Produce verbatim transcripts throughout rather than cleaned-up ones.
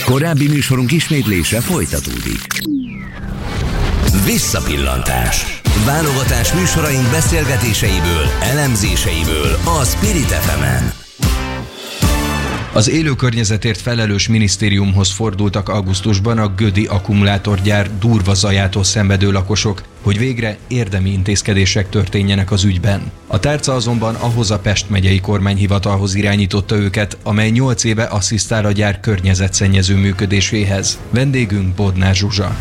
Korábbi műsorunk ismétlése folytatódik. Visszapillantás. Válogatás műsoraink beszélgetéseiből, elemzéseiből a Spirit ef emen. Az élő környezetért felelős minisztériumhoz fordultak augusztusban a gödi akkumulátorgyár durva zajától szenvedő lakosok, hogy végre érdemi intézkedések történjenek az ügyben. A tárca azonban ahhoz a Pest megyei kormányhivatalhoz irányította őket, amely nyolc éve asszisztál a gyár környezetszennyező működéséhez. Vendégünk Bodnár Zsuzsa.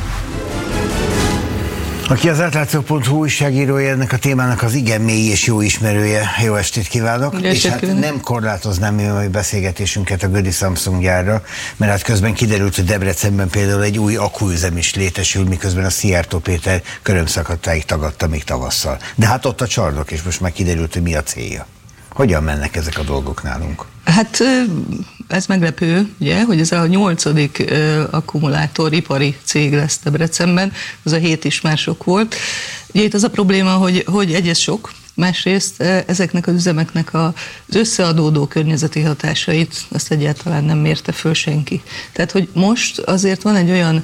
Aki az átlátszó pont hu újságírója, ennek a témának az igen mély és jó ismerője. Jó estét kívánok! Ugye, és hát nem korlátoznám mi a beszélgetésünket a gödi Samsung gyárra, mert hát közben kiderült, hogy Debrecenben például egy új akkuüzem is létesül, miközben a Szijjártó Péter körömszakadtáig tagadta még tavasszal. De hát ott a csarnok, és most már kiderült, hogy mi a célja. Hogyan mennek ezek a dolgok nálunk? Hát ez meglepő, ugye, hogy ez a nyolcadik uh, akkumulátoripari cég lesz Debrecenben, az a hét is már sok volt. Ugye itt az a probléma, hogy, hogy egyrészt sok, másrészt ezeknek az üzemeknek az összeadódó környezeti hatásait azt egyáltalán nem mérte föl senki. Tehát, hogy most azért van egy olyan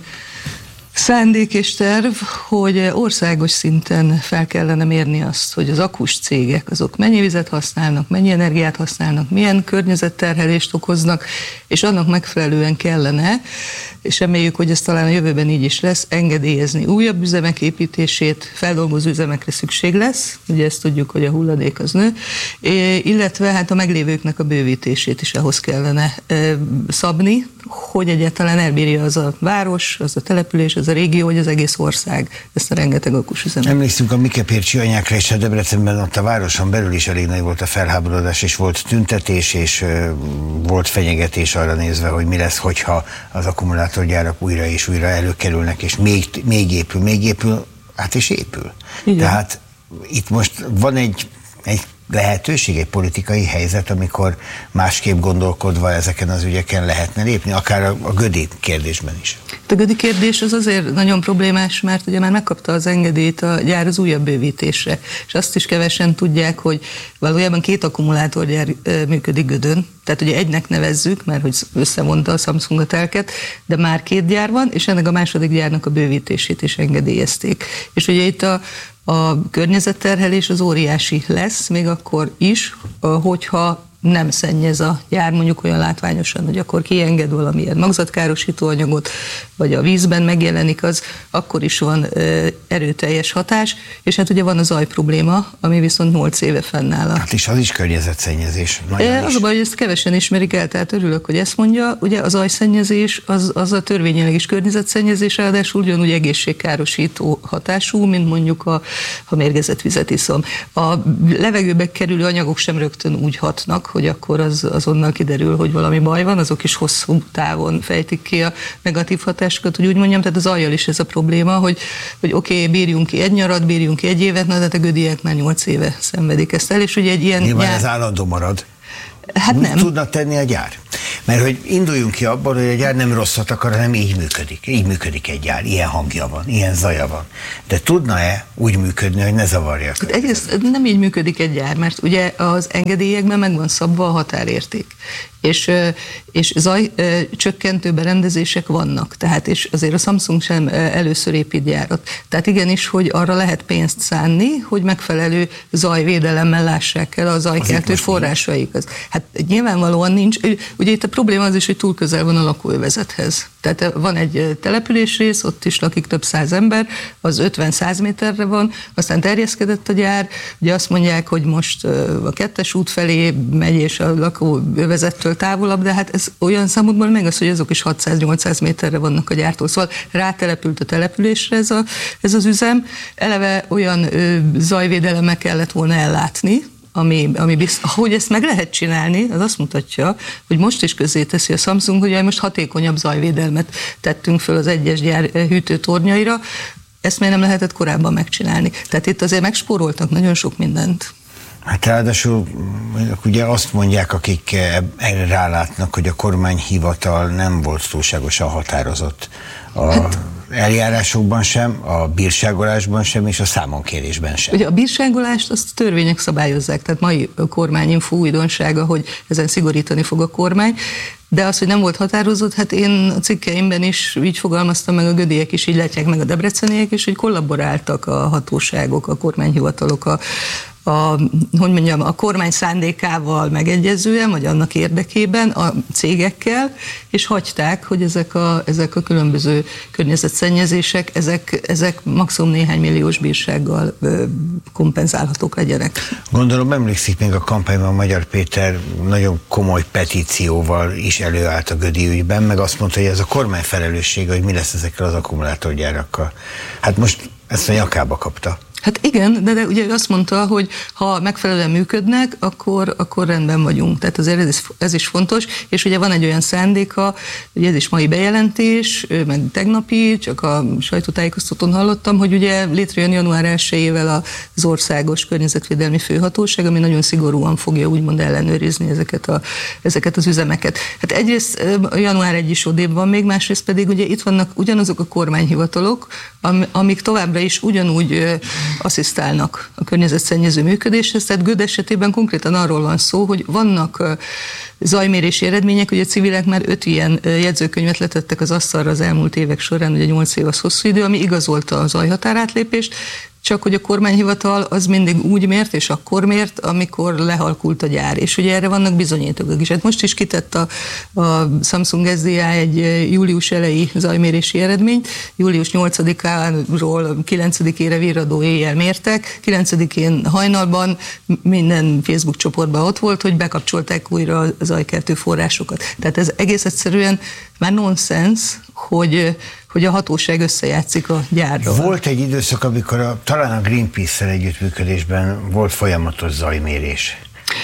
szándék és terv, hogy országos szinten fel kellene mérni azt, hogy az akkus cégek azok mennyi vizet használnak, mennyi energiát használnak, milyen környezetterhelést okoznak, és annak megfelelően kellene, és reméljük, hogy ez talán a jövőben így is lesz, engedélyezni újabb üzemek építését, feldolgozó üzemekre szükség lesz, ugye ezt tudjuk, hogy a hulladék az nő, illetve hát a meglévőknek a bővítését is ahhoz kellene szabni, hogy egyáltalán elbírja az a város, az a település, az a régió, hogy az egész ország ezt a rengeteg akkusüzemet. Emlékszünk a Mikepércsi anyákra, és a Debrecenben ott a városon belül is elég nagy volt a felháborodás, és volt tüntetés, és uh, volt fenyegetés arra nézve, hogy mi lesz, hogyha az akkumulátorgyárak újra és újra előkerülnek, és még, még épül, még épül, hát és épül. Igen. Tehát itt most van egy, egy lehetőség, egy politikai helyzet, amikor másképp gondolkodva ezeken az ügyeken lehetne lépni, akár a, a gödi kérdésben is. A gödi kérdés az azért nagyon problémás, mert ugye már megkapta az engedélyt a gyár az újabb bővítésre, és azt is kevesen tudják, hogy valójában két akkumulátorgyár működik Gödön, tehát ugye egynek nevezzük, mert hogy összevonta a Samsung a telket, de már két gyár van, és ennek a második gyárnak a bővítését is engedélyezték. És ugye itt a A környezetterhelés az óriási lesz, még akkor is, hogyha nem szennyez a gyár mondjuk olyan látványosan, hogy akkor kienged valamilyen magzatkárosító anyagot, vagy a vízben megjelenik, az akkor is van erőteljes hatás, és hát ugye van a zaj probléma, ami viszont nyolc éve fennáll. Hát is az is környezetszennyezés. E, az a baj, hogy ezt kevesen ismerik el, tehát örülök, hogy ezt mondja. Ugye a zajszennyezés az, az a törvényileg is környezetszennyezés, ráadásul ugyanúgy egészségkárosító hatású, mint mondjuk a, a mérgezett vizet iszom. A levegőbe kerülő anyagok sem rögtön úgy hatnak, hogy akkor az, azonnal kiderül, hogy valami baj van, azok is hosszú távon fejtik ki a negatív hatásokat, hogy úgy mondjam, tehát az ajjal is ez a probléma, hogy, hogy oké, okay, bírjunk ki egy nyarat, bírjunk ki egy évet, na, de a gödiek már nyolc éve szenvedik ezt el, és ugye egy ilyen nyilván gyár... ez állandó marad. Hát nem. Mit tudna tenni a gyár? Mert hogy induljunk ki abból, hogy a gyár nem rosszat akar, hanem így működik. Így működik egy gyár, ilyen hangja van, ilyen zaja van. De tudna-e úgy működni, hogy ne zavarja? Hát egyrészt nem így működik egy gyár, mert ugye az engedélyekben meg van szabva a határérték. És, és zaj csökkentő berendezések vannak, tehát és azért a Samsung sem először épít gyárat. Tehát igenis, hogy arra lehet pénzt szánni, hogy megfelelő zajvédelemmel lássák el a zajkeltő forrásaikat. Hát nyilvánvalóan nincs. Ugye itt a probléma az is, hogy túl közel van a lakóövezethez. Tehát van egy településrész, ott is lakik több száz ember, az ötven-száz méterre van, aztán terjeszkedett a gyár, ugye azt mondják, hogy most a kettes út felé megy, és a lakóövezettől távolabb, de hát ez olyan számodban meg az, hogy azok is hatszáz-nyolcszáz méterre vannak a gyártól. Szóval rátelepült a településre ez, a, ez az üzem. Eleve olyan ö, zajvédelemmel kellett volna ellátni, ami, ami bizt, hogy ezt meg lehet csinálni, az azt mutatja, hogy most is közzéteszi a Samsung, hogy most hatékonyabb zajvédelmet tettünk föl az egyes gyár hűtőtornyaira, ezt miért nem lehetett korábban megcsinálni. Tehát itt azért megspóroltak nagyon sok mindent. Hát ráadásul ugye azt mondják, akik erre rálátnak, hogy a kormányhivatal nem volt túlságosan határozott a hát, eljárásokban sem, a bírságolásban sem, és a számonkérésben sem. Ugye a bírságolást azt a törvények szabályozzák, tehát mai kormányinfó újdonsága, hogy ezen szigorítani fog a kormány. De az, hogy nem volt határozott, hát én a cikkeimben is így fogalmaztam meg, a gödiek is így látják, meg a debreceniek is, hogy kollaboráltak a hatóságok, a kormányhivatalok, a, a, hogy mondjam, a kormány szándékával megegyezően, vagy annak érdekében a cégekkel, és hagyták, hogy ezek a, ezek a különböző környezetszennyezések, ezek, ezek maximum néhány milliós bírsággal kompenzálhatók legyenek. Gondolom emlékszik még a kampányban Magyar Péter nagyon komoly petícióval is előállt a gödi ügyben, meg azt mondta, hogy ez a kormány felelőssége, hogy mi lesz ezekkel az akkumulátorgyárakkal. Hát most ezt a nyakába kapta. Hát igen, de, de ugye azt mondta, hogy ha megfelelően működnek, akkor, akkor rendben vagyunk. Tehát azért ez, ez is fontos, és ugye van egy olyan szándéka, ugye ez is mai bejelentés, meg tegnapi, csak a sajtótájékoztatón hallottam, hogy ugye létrejön január elsejével az országos környezetvédelmi főhatóság, ami nagyon szigorúan fogja úgymond ellenőrizni ezeket, a, ezeket az üzemeket. Hát egyrészt január elseje is odébb van még, másrészt pedig ugye itt vannak ugyanazok a kormányhivatalok, amik továbbra is ugyanúgy asszisztálnak a környezetszennyező működéshez, tehát Göd esetében konkrétan arról van szó, hogy vannak zajmérési eredmények, hogy a civilek már öt ilyen jegyzőkönyvet letettek az asztalra az elmúlt évek során, ugye nyolc év az hosszú idő, ami igazolta a zajhatárátlépést, csak hogy a kormányhivatal az mindig úgy mért, és akkor mért, amikor lehalkult a gyár. És ugye erre vannak bizonyítékok is. Hát most is kitett a, a Samsung es dé i egy július elejé zajmérési eredményt. július nyolcadikáról kilencedikére virradó éjjel mértek. kilencedikén hajnalban minden Facebook csoportban ott volt, hogy bekapcsolták újra a zajkeltő forrásokat. Tehát ez egész egyszerűen már nonsens, hogy hogy a hatóság összejátszik a gyárral. Volt egy időszak, amikor a, talán a Greenpeace-szel együttműködésben volt folyamatos zajmérés.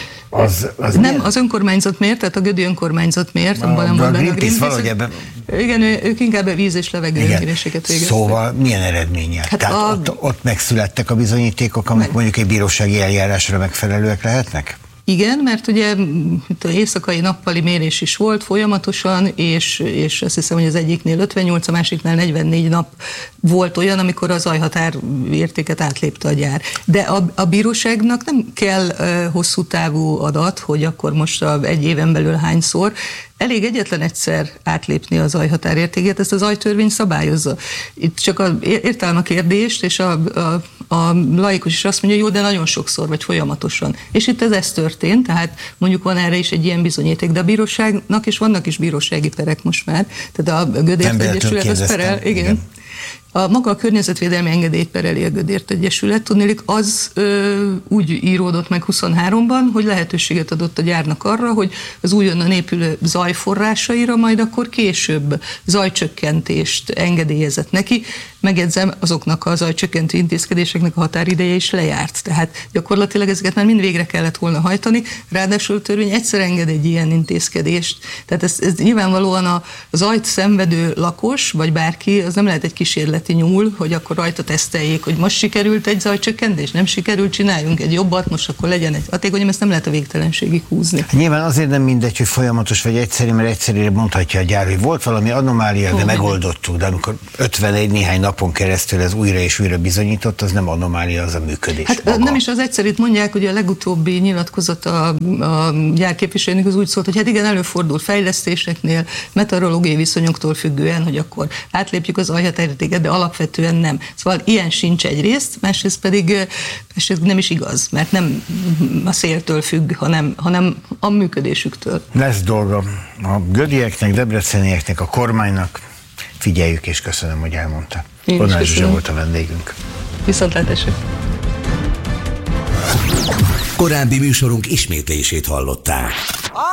Az, az nem, milyen? Az önkormányzat mért, tehát a gödi önkormányzat mért. A, abban nem a, a Greenpeace valahogy ebben... Igen, ők inkább a víz és levegő méréseket végeztek. Szóval milyen eredménnyel? Hát Tehát a... ott, ott megszülettek a bizonyítékok, amik meg... mondjuk egy bírósági eljárásra megfelelőek lehetnek? Igen, mert ugye éjszakai nappali mérés is volt folyamatosan, és, és azt hiszem, hogy az egyiknél ötvennyolc, a másiknál negyvennégy nap volt olyan, amikor a zajhatár értéket átlépte a gyár. De a, a bíróságnak nem kell uh, hosszú távú adat, hogy akkor most a, egy éven belül hányszor, elég egyetlen egyszer átlépni a zajhatárértéket, ezt a zajtörvény szabályozza. Itt csak a, értelem a kérdést, és a, a, a laikus is azt mondja, jó, de nagyon sokszor, vagy folyamatosan. És itt ez, ez történt, tehát mondjuk van erre is egy ilyen bizonyíték, de a bíróságnak, és vannak is bírósági perek most már, tehát a Gödért Egyesület az perel, igen. igen. A maga a környezetvédelmi engedélyt pereli a Gödért Egyesület, tudnélik, az ö, úgy íródott meg huszonháromban, hogy lehetőséget adott a gyárnak arra, hogy az újonnan épülő zajforrásaira majd akkor később zajcsökkentést engedélyezett neki. Megjegyzem, azoknak a zajcsökkentő intézkedéseknek a határideje is lejárt. Tehát gyakorlatilag ezeket már mind végre kellett volna hajtani, ráadásul a törvény egyszer enged egy ilyen intézkedést. Tehát ez, ez nyilvánvalóan a zajt szenvedő lakos, vagy bárki, az nem lehet egy kísérleti nyúl, hogy akkor rajta teszteljék, hogy most sikerült egy zajcsökkentés, nem sikerült, csináljunk egy jobbat, most akkor legyen egy hatékony, ezt nem lehet a végtelenségig húzni. Nyilván azért nem mindegy, hogy folyamatos vagy egyszerű, mert egyszerűen mondhatja a gyár, hogy volt valami anomália, de megoldottuk, de amikor ötvenegy néhány napon keresztül ez újra és újra bizonyított, az nem anomália, az a működés. Hát maga. Nem is az egyszerűt mondják, hogy a legutóbbi nyilatkozat a, a gyárképviselőnek az úgy szólt, hogy hát igen, előfordul fejlesztéseknél, meteorológiai viszonyoktól függően, hogy akkor átlépjük az zajhatárértéket, de alapvetően nem. Szóval ilyen sincs egyrészt, másrészt pedig másrészt nem is igaz, mert nem a széltől függ, hanem, hanem a működésüktől. Lesz dolga a gödieknek, debrecenieknek, a kormánynak. Figyeljük, és köszönöm, hogy elmondta. Bodnár Zsuzsa volt a vendégünk. Viszontlátásra. Korábbi műsorunk ismétlését hallották.